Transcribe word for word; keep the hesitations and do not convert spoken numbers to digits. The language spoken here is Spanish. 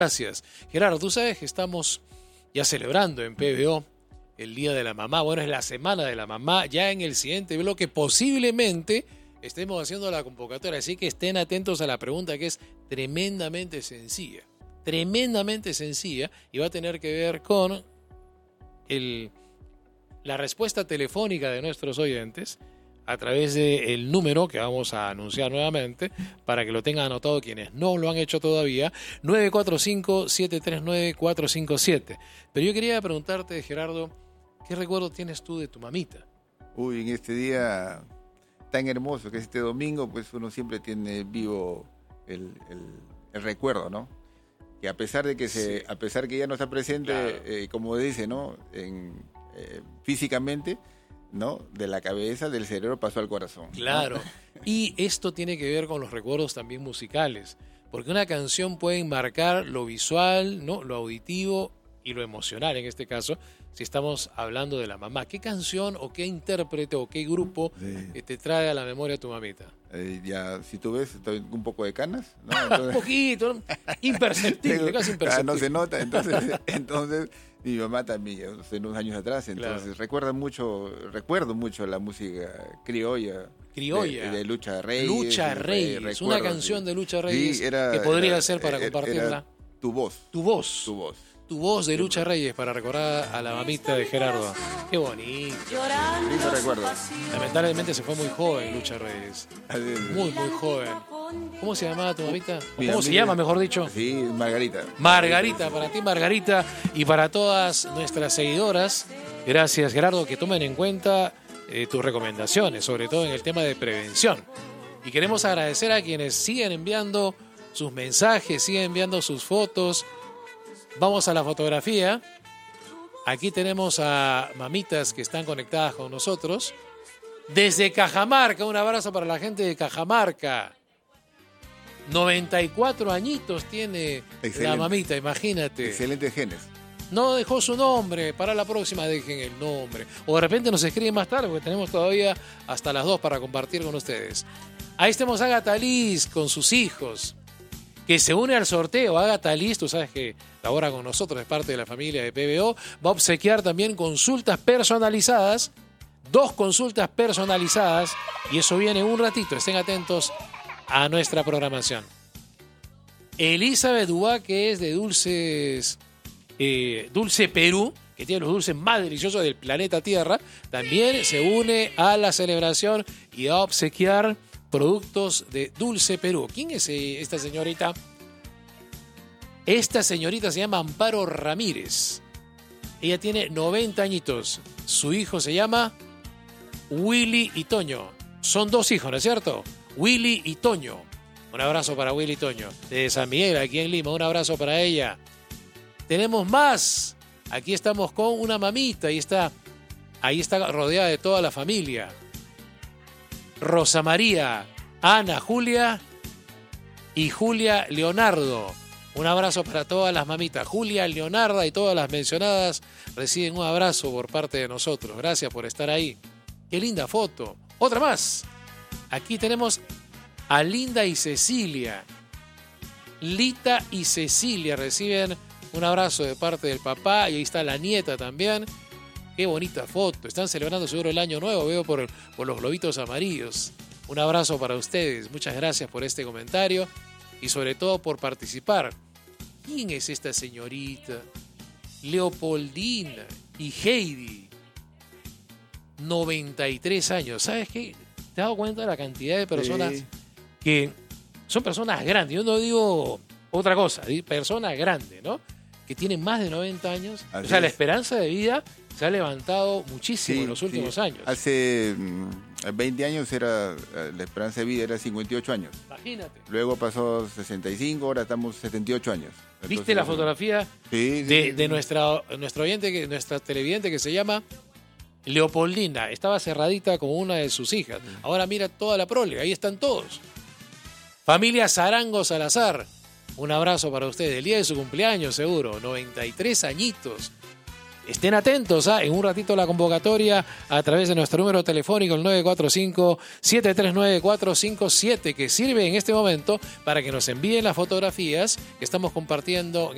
Gracias. Gerardo, tú sabes que estamos ya celebrando en P B O el Día de la Mamá. Bueno, es la Semana de la Mamá. Ya en el siguiente bloque posiblemente estemos haciendo la convocatoria. Así que estén atentos a la pregunta, que es tremendamente sencilla. Tremendamente sencilla. Y va a tener que ver con el, la respuesta telefónica de nuestros oyentes a través del número que vamos a anunciar nuevamente, para que lo tengan anotado quienes no lo han hecho todavía, nueve cuatro cinco, siete tres nueve, cuatro cinco siete. Pero yo quería preguntarte, Gerardo, ¿qué recuerdo tienes tú de tu mamita? Uy, en este día tan hermoso que es este domingo, pues uno siempre tiene vivo el, el, el recuerdo, ¿no? Que a pesar de que se, sí. a pesar que ya no está presente, claro. eh, como dice, ¿no? En, eh, físicamente, ¿no? De la cabeza, del cerebro pasó al corazón. Claro. ¿No? Y esto tiene que ver con los recuerdos también musicales, porque una canción puede enmarcar lo visual, ¿no? Lo auditivo y lo emocional, en este caso, si estamos hablando de la mamá. ¿Qué canción o qué intérprete o qué grupo sí. te trae a la memoria tu mamita? Eh, ya, si tú ves, estoy un poco de canas, ¿no? Entonces... un poquito, imperceptible, casi imperceptible. Ah, no se nota, entonces, entonces mi mamá también, hace unos años atrás, entonces claro. recuerda mucho, recuerdo mucho la música criolla. Criolla. De, de Lucha Reyes. Lucha Reyes, recuerdo, una canción sí. de Lucha Reyes sí, era, que podría era, ser para era, compartirla. Era tu voz. Tu voz. Tu voz. Tu voz de Lucha Reyes para recordar a la mamita de Gerardo. Qué bonito. Lindo recuerdo. Lamentablemente se fue muy joven Lucha Reyes. Muy, muy joven. ¿Cómo se llamaba tu mamita? ¿Cómo amiga, se llama, mejor dicho? Sí, Margarita. Margarita, para ti Margarita y para todas nuestras seguidoras. Gracias, Gerardo, que tomen en cuenta eh, tus recomendaciones, sobre todo en el tema de prevención. Y queremos agradecer a quienes siguen enviando sus mensajes, siguen enviando sus fotos. Vamos a la fotografía. Aquí tenemos a mamitas que están conectadas con nosotros. Desde Cajamarca, un abrazo para la gente de Cajamarca. noventa y cuatro añitos tiene excelente. La mamita, imagínate. Excelentes genes. No dejó su nombre, para la próxima dejen el nombre. O de repente nos escriben más tarde, porque tenemos todavía hasta las dos para compartir con ustedes. Ahí tenemos a Agatha Liz con sus hijos, que se une al sorteo. Agatha Liz, tú sabes que labora con nosotros, es parte de la familia de P B O, va a obsequiar también consultas personalizadas, dos consultas personalizadas, y eso viene un ratito, estén atentos a nuestra programación. Elizabeth Dubá, que es de Dulces, eh, Dulce Perú, que tiene los dulces más deliciosos del planeta Tierra, también se une a la celebración y va a obsequiar productos de Dulce Perú. ¿Quién es esta señorita? Esta señorita se llama Amparo Ramírez. Ella tiene noventa añitos. Su hijo se llama Willy y Toño. Son dos hijos, ¿no es cierto? Willy y Toño. Un abrazo para Willy y Toño. De San Miguel, aquí en Lima. Un abrazo para ella. Tenemos más. Aquí estamos con una mamita. Ahí está, ahí está rodeada de toda la familia. Rosa María, Ana, Julia y Julia Leonardo. Un abrazo para todas las mamitas. Julia, Leonarda y todas las mencionadas reciben un abrazo por parte de nosotros. Gracias por estar ahí. Qué linda foto. Otra más. Aquí tenemos a Linda y Cecilia. Lita y Cecilia reciben un abrazo de parte del papá. Y ahí está la nieta también. Qué bonita foto. Están celebrando seguro el año nuevo. Veo por, por los globitos amarillos. Un abrazo para ustedes. Muchas gracias por este comentario. Y sobre todo por participar. ¿Quién es esta señorita? Leopoldina y Heidi. noventa y tres años. ¿Sabes qué? ¿Te has dado cuenta de la cantidad de personas sí. que son personas grandes? Yo no digo otra cosa. Personas grandes, ¿no? Que tienen más de noventa años. Así o sea, es. La esperanza de vida se ha levantado muchísimo sí, en los últimos sí. años. Hace veinte años era la esperanza de vida era cincuenta y ocho años. Imagínate. Luego pasó sesenta y cinco, ahora estamos setenta y ocho años. Entonces, ¿viste la fotografía sí, sí, de, sí, de nuestra, nuestra oyente, que, nuestra televidente que se llama Leopoldina? Estaba cerradita como una de sus hijas. Ahora mira toda la prole, ahí están todos. Familia Zarango Salazar, un abrazo para ustedes. El día de su cumpleaños seguro, noventa y tres añitos. Estén atentos, ¿ah? En un ratito la convocatoria a través de nuestro número telefónico, el nueve cuatro cinco, siete tres nueve, cuatro cinco siete, que sirve en este momento para que nos envíen las fotografías que estamos compartiendo en